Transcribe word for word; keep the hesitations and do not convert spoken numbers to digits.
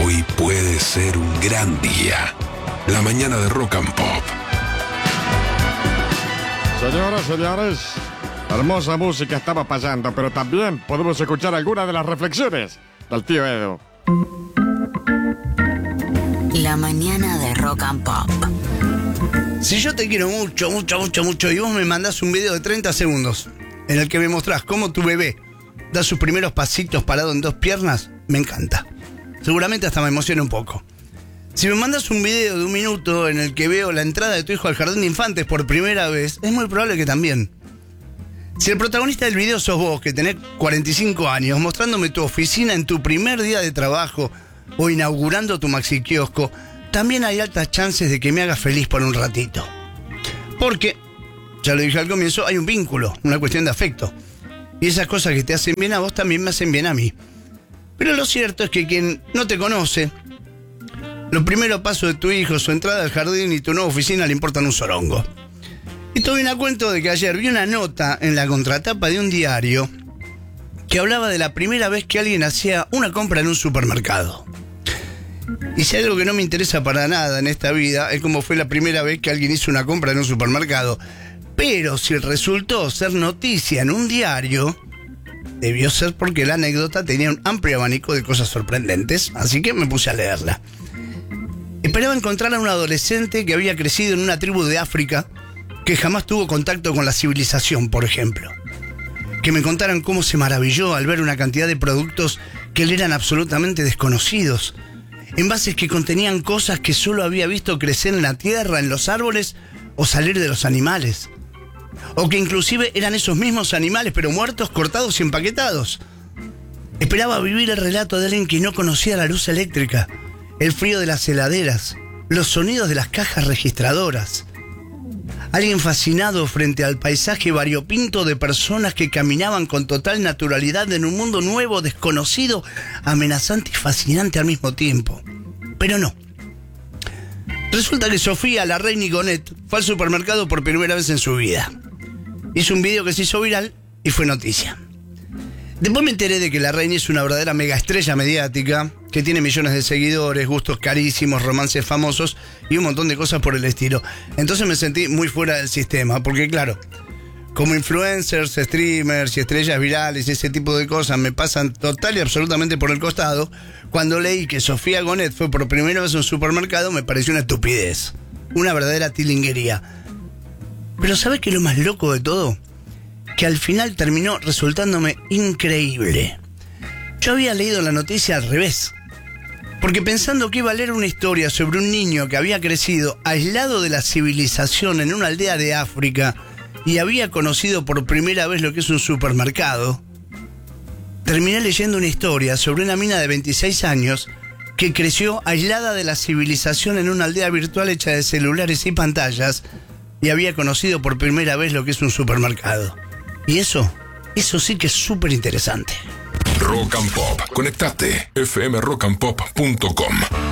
Hoy puede ser un gran día. La mañana de Rock and Pop. Señoras, señores, hermosa música estaba pasando, pero también podemos escuchar algunas de las reflexiones del tío Edu. La mañana de Rock and Pop. Si yo te quiero mucho, mucho, mucho, mucho y vos me mandás un video de treinta segundos en el que me mostrás cómo tu bebé da sus primeros pasitos parado en dos piernas, me encanta. Seguramente hasta me emociona un poco. Si me mandas un video de un minuto en el que veo la entrada de tu hijo al jardín de infantes por primera vez, es muy probable que también. Si el protagonista del video sos vos, que tenés cuarenta y cinco años, mostrándome tu oficina en tu primer día de trabajo o inaugurando tu maxi kiosco, también hay altas chances de que me hagas feliz por un ratito. Porque, ya lo dije al comienzo, hay un vínculo, una cuestión de afecto. Y esas cosas que te hacen bien a vos también me hacen bien a mí. Pero lo cierto es que quien no te conoce, los primeros pasos de tu hijo, su entrada al jardín y tu nueva oficina le importan un sorongo. Y te doy a cuento de que ayer vi una nota en la contratapa de un diario que hablaba de la primera vez que alguien hacía una compra en un supermercado. Y si hay algo que no me interesa para nada en esta vida es cómo fue la primera vez que alguien hizo una compra en un supermercado. Pero si resultó ser noticia en un diario, debió ser porque la anécdota tenía un amplio abanico de cosas sorprendentes, así que me puse a leerla. Esperaba encontrar a un adolescente que había crecido en una tribu de África que jamás tuvo contacto con la civilización, por ejemplo. Que me contaran cómo se maravilló al ver una cantidad de productos que le eran absolutamente desconocidos, envases que contenían cosas que solo había visto crecer en la tierra, en los árboles o salir de los animales. O que inclusive eran esos mismos animales, pero muertos, cortados y empaquetados. Esperaba vivir el relato de alguien que no conocía la luz eléctrica, el frío de las heladeras, los sonidos de las cajas registradoras. Alguien fascinado frente al paisaje variopinto de personas que caminaban con total naturalidad en un mundo nuevo, desconocido, amenazante y fascinante al mismo tiempo. Pero no. Resulta que Sofía, la reina Gonet, fue al supermercado por primera vez en su vida. Hizo un video que se hizo viral y fue noticia. Después me enteré de que la reina es una verdadera mega estrella mediática, que tiene millones de seguidores, gustos carísimos, romances famosos y un montón de cosas por el estilo. Entonces me sentí muy fuera del sistema, porque claro, como influencers, streamers y estrellas virales y ese tipo de cosas me pasan total y absolutamente por el costado. Cuando leí que Sofía Gonet fue por primera vez a un supermercado, me pareció una estupidez, una verdadera tilinguería. Pero ¿sabes qué es lo más loco de todo? Que al final terminó resultándome increíble. Yo había leído la noticia al revés, porque pensando que iba a leer una historia sobre un niño que había crecido aislado de la civilización en una aldea de África y había conocido por primera vez lo que es un supermercado, terminé leyendo una historia sobre una mina de veintiséis años que creció aislada de la civilización en una aldea virtual hecha de celulares y pantallas y había conocido por primera vez lo que es un supermercado. Y eso, eso sí que es súper interesante. Rock and Pop. Conectate. f m rock and pop punto com